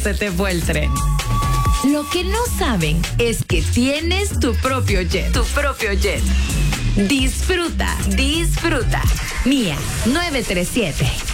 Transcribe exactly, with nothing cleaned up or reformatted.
se te fue el tren. Lo que no saben es que tienes tu propio jet. Tu propio jet. Disfruta, disfruta. Mía novecientos treinta y siete.